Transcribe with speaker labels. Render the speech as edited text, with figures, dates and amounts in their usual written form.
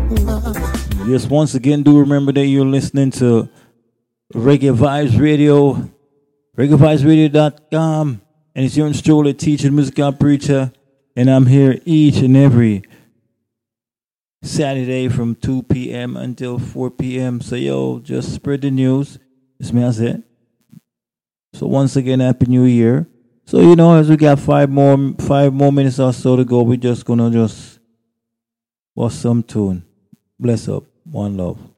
Speaker 1: Yes, once again, do remember that you're listening to Reggae Vibes Radio, reggaevibesradio.com, and it's your truly teacher, musical preacher, and I'm here each and every Saturday from 2 p.m. until 4 p.m. So, yo, just spread the news. It's me, I said. So, once again, Happy New Year. So, as we got five more minutes or so to go, we're just gonna just watch some tune. Bless up. One love.